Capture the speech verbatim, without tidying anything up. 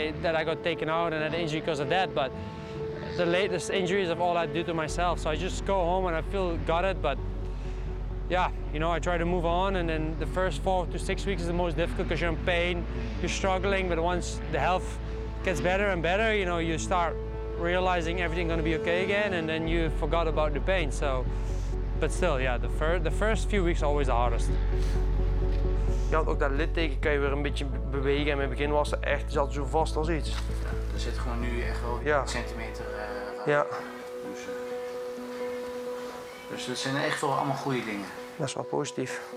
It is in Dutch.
say that I got taken out and had an injury because of that, but the latest injuries of all I do to myself. So I just go home and I feel gutted, but yeah, you know, I try to move on, and then the first four to six weeks is the most difficult because you're in pain, you're struggling, but once the health gets better and better, you know, you start realizing everything's gonna be okay again, and then you forgot about the pain. So, but still, yeah, the, fir the first few weeks are always the hardest. Je had ook dat litteken, kan je weer een beetje bewegen. En in het begin was het echt, zat zo vast als iets. Ja, er zit gewoon nu echt wel ja. een centimeter uh, ja. Dus, uh, dus dat zijn echt wel allemaal goede dingen. Dat is wel positief.